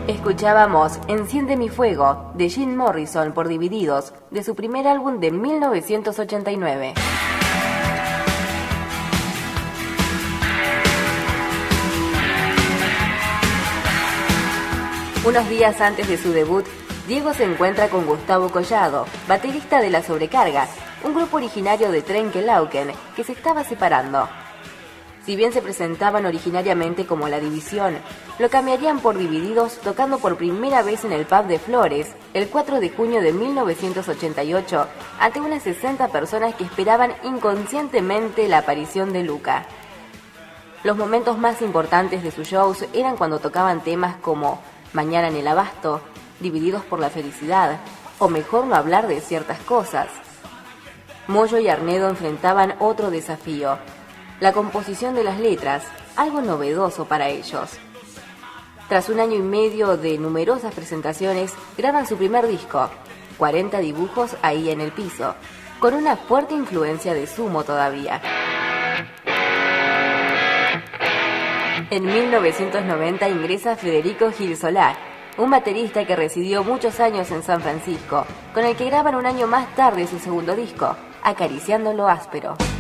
Escuchábamos Enciende mi fuego, de Jim Morrison por Divididos, de su primer álbum de 1989. Unos días antes de su debut, Diego se encuentra con Gustavo Collado, baterista de La Sobrecarga, un grupo originario de Trenkelauken que se estaba separando. Si bien se presentaban originariamente como La División, lo cambiarían por Divididos tocando por primera vez en el Pub de Flores el 4 de junio de 1988 ante unas 60 personas que esperaban inconscientemente la aparición de Luca. Los momentos más importantes de sus shows eran cuando tocaban temas como Mañana en el Abasto, Divididos por la Felicidad o Mejor no hablar de ciertas cosas. Moyo y Arnedo enfrentaban otro desafío: la composición de las letras, algo novedoso para ellos. Tras un año y medio de numerosas presentaciones, graban su primer disco, 40 dibujos ahí en el piso, con una fuerte influencia de Sumo todavía. En 1990 ingresa Federico Gil Solá, un baterista que residió muchos años en San Francisco, con el que graban un año más tarde su segundo disco, Acariciando lo áspero.